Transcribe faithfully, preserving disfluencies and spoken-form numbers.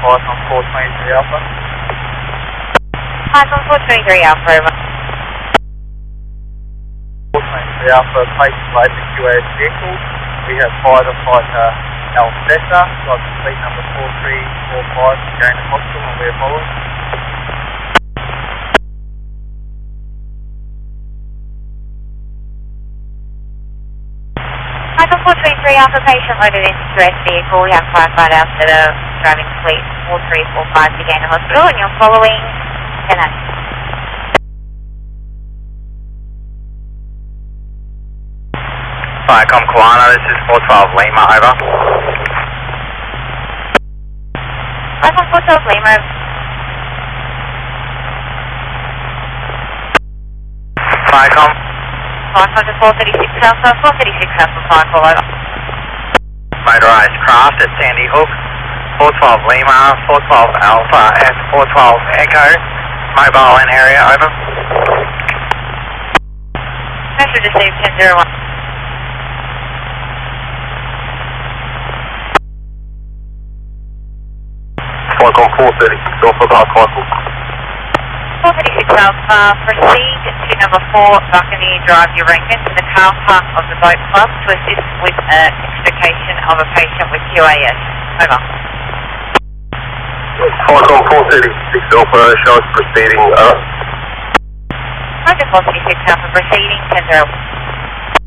Python four twenty-three Alpha. Python four twenty-three Alpha, over. four twenty-three Alpha, place flight to Q A S vehicle. We have fighter fighter Alceta, got fleet number four three four five, going to hospital and we are following. Python four twenty-three Alpha, patient loaded into Q A S vehicle. We have firefighter Alceta driving fleet four three four five to gain the hospital, and you're following ten eight. Viacom Koala, this is four twelve Lima, over. Python four twelve Lima. Viacom. Python to four thirty-six Alpha, four thirty-six Alpha, fire call over. Motorized craft at Sandy Hook, four twelve Lima, four twelve Alpha and four twelve Echo. Mobile in area, over. Message received ten zero one. Viacom four thirty-six Alpha, Viacom. four thirty-six Alpha, proceed to number four Buccaneer Drive, Urangan, to the car park of the boat club to assist with uh, extrication of a patient with Q A S. Over. Viacom four thirty-six Alpha, show us proceeding, uh. Roger four thirty-six Alpha, proceeding ten zero one.